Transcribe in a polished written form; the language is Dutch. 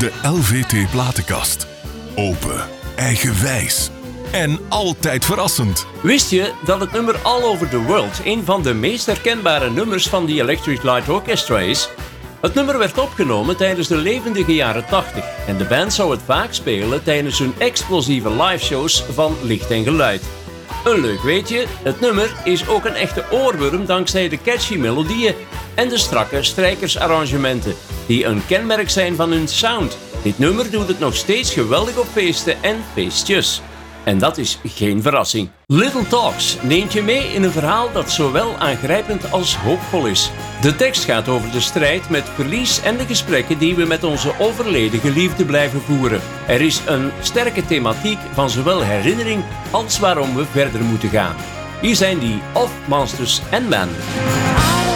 De LVT Platenkast. Open, eigenwijs en altijd verrassend. Wist je dat het nummer All Over The World een van de meest herkenbare nummers van The Electric Light Orchestra is? Het nummer werd opgenomen tijdens de levendige jaren 80 en de band zou het vaak spelen tijdens hun explosieve liveshows van licht en geluid. Een leuk weetje, het nummer is ook een echte oorworm dankzij de catchy melodieën en de strakke strijkersarrangementen, die een kenmerk zijn van hun sound. Dit nummer doet het nog steeds geweldig op feesten en feestjes. En dat is geen verrassing. Little Talks neemt je mee in een verhaal dat zowel aangrijpend als hoopvol is. De tekst gaat over de strijd met verlies en de gesprekken die we met onze overleden geliefden blijven voeren. Er is een sterke thematiek van zowel herinnering als waarom we verder moeten gaan. Hier zijn die Of Monsters and Men.